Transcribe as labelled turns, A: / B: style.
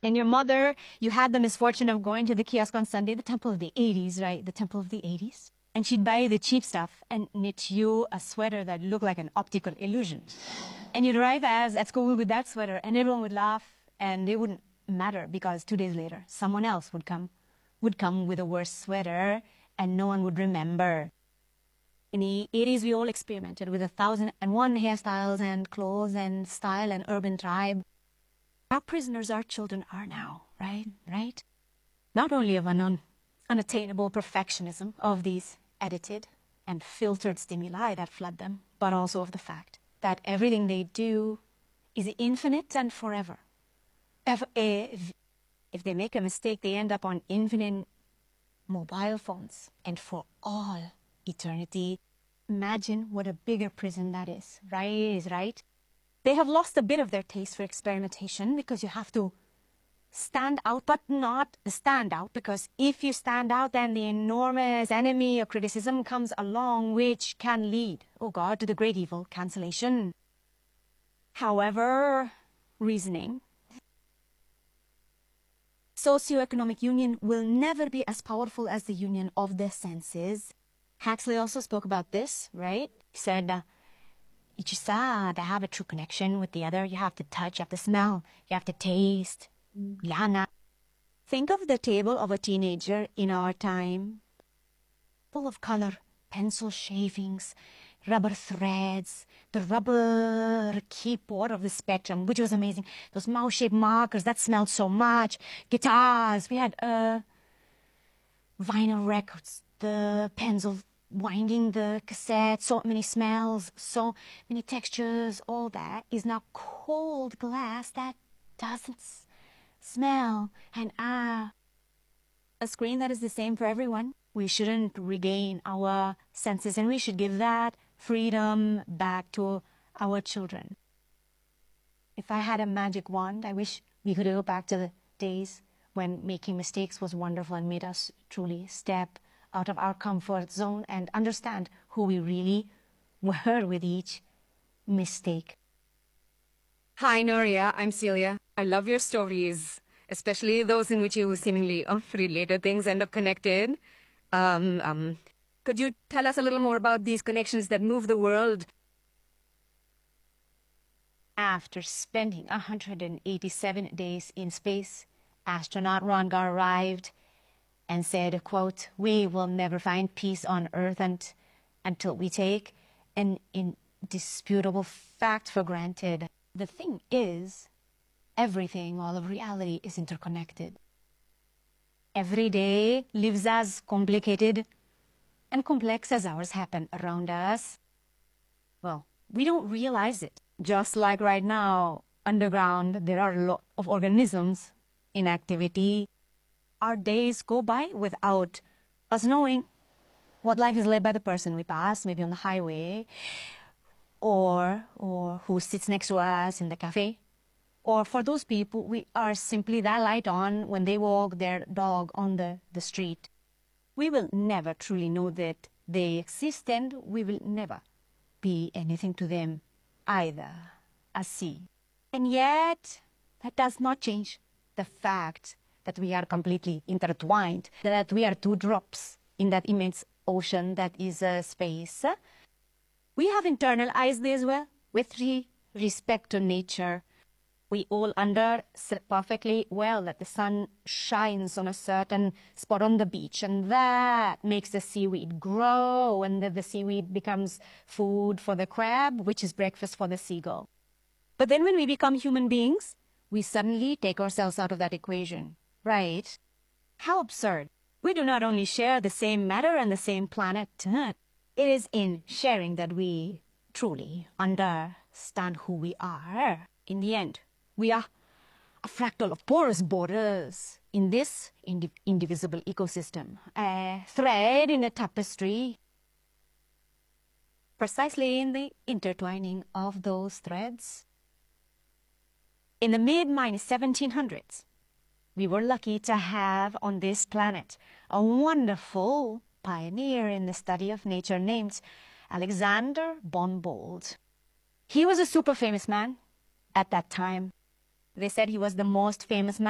A: And your mother, you had the misfortune of going to the kiosk on Sunday, the temple of the 80s, right? The temple of the 80s. And she'd buy you the cheap stuff and knit you a sweater that looked like an optical illusion. And you'd arrive at school with that sweater, and everyone would laugh, and it wouldn't matter because 2 days later, someone else would come with a worse sweater, and no one would remember. In the 80s, we all experimented with 1,001 hairstyles and clothes and style and urban tribe. Our prisoners, our children are now, right? Not only of an unattainable perfectionism of these edited and filtered stimuli that flood them, but also of the fact that everything they do is infinite and forever. If they make a mistake, they end up on infinite mobile phones and for all eternity. Imagine what a bigger prison that is, right? They have lost a bit of their taste for experimentation because you have to stand out, but not stand out, because if you stand out, then the enormous enemy of criticism comes along, which can lead, oh God, to the great evil, cancellation. However, reasoning, socioeconomic union will never be as powerful as the union of the senses. Huxley also spoke about this, right? He said, just to have a true connection with the other, you have to touch, you have to smell, you have to taste. Lana. Think of the table of a teenager in our time, full of color, pencil shavings, rubber threads, the rubber keyboard of the Spectrum, which was amazing. Those mouse-shaped markers that smelled so much. Guitars. We had vinyl records, the pencil winding the cassette, so many smells, so many textures. All that is now cold glass that doesn't smell and a screen that is the same for everyone. We shouldn't regain our senses, and we should give that freedom back to our children. If I had a magic wand, I wish we could go back to the days when making mistakes was wonderful and made us truly step out of our comfort zone and understand who we really were with each mistake.
B: Hi, Nuria. I'm Celia. I love your stories, especially those in which you seemingly unrelated things end up connected. Could you tell us a little more about these connections that move the world?
A: After spending 187 days in space, astronaut Ron Gar arrived and said, quote, "We will never find peace on Earth until we take an indisputable fact for granted. The thing is, everything, all of reality is interconnected. Every day lives as complicated and complex as ours happen around us. Well, we don't realize it. Just like right now, underground, there are a lot of organisms in activity. Our days go by without us knowing what life is led by the person we pass, maybe on the highway, or who sits next to us in the cafe. Or for those people, we are simply that light on when they walk their dog on the street. We will never truly know that they exist, and we will never be anything to them either, as see. And yet, that does not change the fact that we are completely intertwined, that we are two drops in that immense ocean that is space. We have internalized this well with respect to nature. We all understand perfectly well that the sun shines on a certain spot on the beach, and that makes the seaweed grow, and the seaweed becomes food for the crab, which is breakfast for the seagull. But then when we become human beings, we suddenly take ourselves out of that equation, right? How absurd. We do not only share the same matter and the same planet. It is in sharing that we truly understand who we are. In the end, we are a fractal of porous borders in this indivisible ecosystem, a thread in a tapestry. Precisely in the intertwining of those threads. In the mid-1700s, we were lucky to have on this planet a wonderful pioneer in the study of nature named Alexander von Bold. He was a super famous man at that time. They said he was the most famous man